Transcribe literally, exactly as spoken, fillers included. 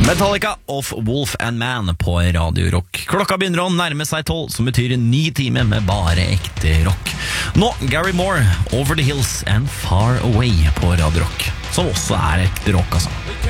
Metallica of Wolf and Man på Radio Rock. Klokka begynner å nærme seg tolv, som betyr en ny time med bare ekte rock. Nå Gary Moore, Over the Hills and Far Away på Radio Rock, som også er ekte rock, altså.